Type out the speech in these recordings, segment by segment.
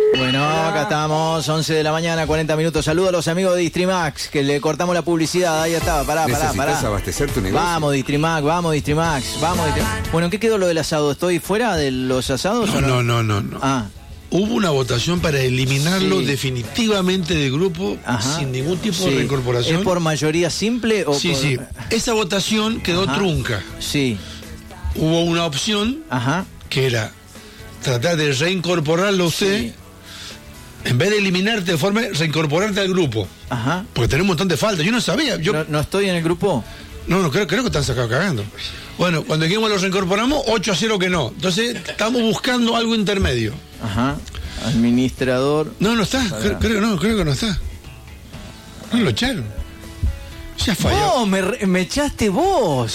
Bueno, acá estamos, 11 de la mañana, 40 minutos. Saludos a los amigos de Distrimax, que le cortamos la publicidad. Ahí estaba, pará. ¿Necesitas abastecer tu negocio? Vamos, Distrimax. Bueno, ¿en qué quedó lo del asado? ¿Estoy fuera de los asados o no? No. Ah, Hubo una votación para eliminarlo Sí. definitivamente del grupo sin ningún tipo de reincorporación. ¿Es por mayoría simple o Sí, por...? sí. Esa votación quedó trunca. Sí. Hubo una opción Ajá. que era tratar de reincorporarlo a usted, Sí. en vez de eliminarte de forma, reincorporarte al grupo. Ajá. Porque tenés un montón de faltas. Yo no sabía. ¿No estoy en el grupo? No, creo que están sacados cagando. Bueno, cuando dijimos lo reincorporamos, 8-0 que no. Entonces, estamos buscando algo intermedio. Ajá. Administrador. No está. Creo que no está. No lo echaron. Ya falló. ¡Oh, me echaste vos!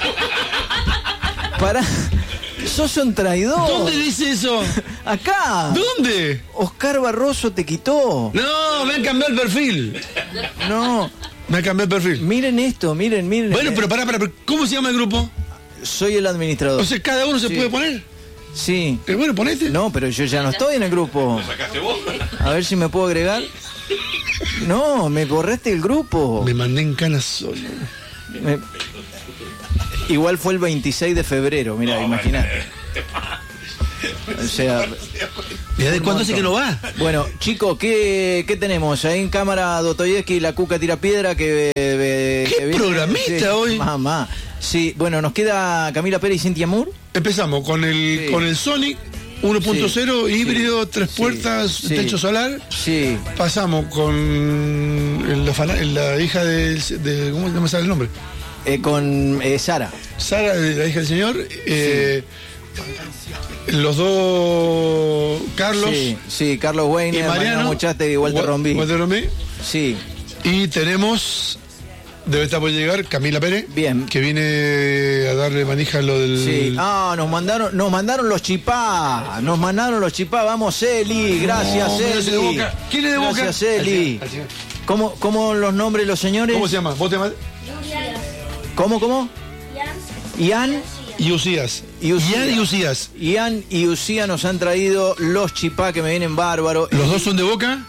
Pará. Sos un traidor. ¿Dónde dice eso? Acá. ¿Dónde? Oscar Barroso te quitó. No, me han cambiado el perfil. No. Me han cambiado el perfil. Miren esto, miren. Bueno, pero pará. ¿Cómo se llama el grupo? Soy el administrador. O sea, cada uno se puede poner. Sí. Bueno, ponete. No, pero yo ya no estoy en el grupo. ¿Lo sacaste vos? A ver si me puedo agregar. No, me borraste el grupo. Me mandé en canas solo. Igual fue el 26 de febrero, mira, imagínate. O sea... ¿Y de cuándo hace que no va? Bueno, chicos, ¿qué tenemos? Ahí en cámara Dostoyevsky y la Cuca tira piedra que... ¿Qué programita hoy? Mamá. Sí, bueno, nos queda Camila Pérez y Cintia Moore. Empezamos con el Sonic 1.0 híbrido, 3 puertas, techo solar. Sí. Pasamos con la hija de ¿cómo no me sale el nombre? Con Sara. Sara, la hija del señor. Los dos Carlos. Sí, Carlos Wayne, y Mariano Muchaste y Walter Rombí. Sí. Y tenemos, debe estar por llegar, Camila Pérez. Bien. Que viene a darle manija a lo del... Sí. Ah, nos mandaron los chipá. Vamos, Eli. Gracias, Eli. ¿Quién es de Boca? Gracias, Eli. ¿Cómo los nombres los señores? ¿Cómo se llama? ¿Vos te llamas? ¿Cómo? Ian y Usías. Ian y Usía nos han traído los chipá que me vienen bárbaros. ¿Los dos son de Boca?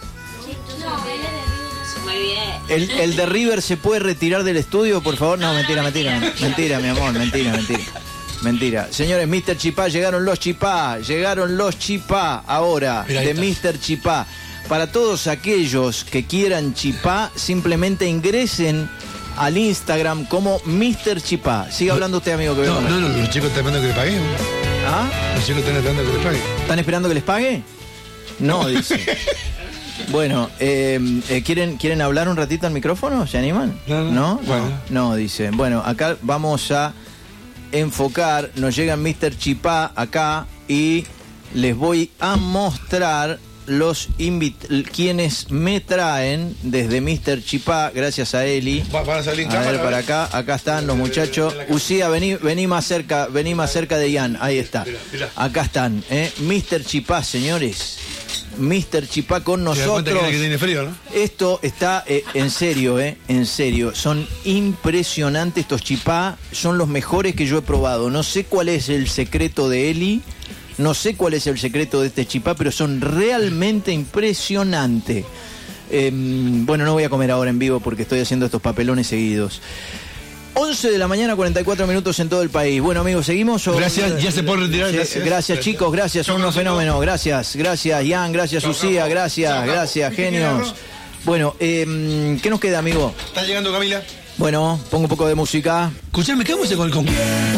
Muy bien. ¿El de River se puede retirar del estudio, por favor? No, mentira, mi amor, mentira. Señores, Mr. Chipá, llegaron los chipá ahora, Mirá, ahí de está. Mr. Chipá. Para todos aquellos que quieran chipá, simplemente ingresen al Instagram como Mr. Chipá. Siga hablando usted, amigo. Que No, los chicos están esperando que les pague. ¿Ah? Los chicos están esperando que les pague. ¿Están esperando que les pague? No, dice. Bueno, ¿quieren hablar un ratito al micrófono? ¿Se animan? No. Bueno. No, dice. Bueno, acá vamos a enfocar. Nos llega Mr. Chipá acá y les voy a mostrar quienes me traen desde Mr. Chipá, gracias a Eli. Van a salir en A ver, cámara. para acá están los muchachos. Usía, vení más cerca de Ian, ahí está. Mirá. Acá están, Mr. Chipá, señores. Mr. Chipá con Te das cuenta nosotros. que tiene frío, ¿no? Esto está en serio. Son impresionantes estos chipá, son los mejores que yo he probado. No sé cuál es el secreto de Eli. No sé cuál es el secreto de este chipá, pero son realmente impresionantes. Bueno, no voy a comer ahora en vivo porque estoy haciendo estos papelones seguidos. 11 de la mañana, 44 minutos en todo el país. Bueno, amigos, ¿seguimos? Gracias, ya se puede retirar. Gracias, chicos, gracias, son unos fenómenos. Gracias, Ian, gracias, Lucía, gracias, genios. Bueno, ¿qué nos queda, amigo? Está llegando Camila. Bueno, pongo un poco de música. Escuchame, ¿qué vamos a hacer con el concurso?